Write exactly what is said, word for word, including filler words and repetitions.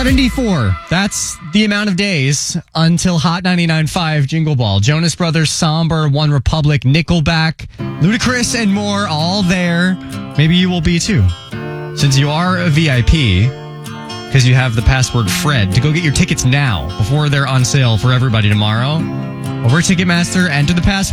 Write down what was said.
seventy-four. That's the amount of days until Hot ninety-nine point five Jingle Ball. Jonas Brothers, Somber, One Republic, Nickelback, Ludacris, and more, all there. Maybe you will be too. Since you are a V I P, because you have the password Fred, to go get your tickets now before they're on sale for everybody tomorrow. Over at Ticketmaster, enter the password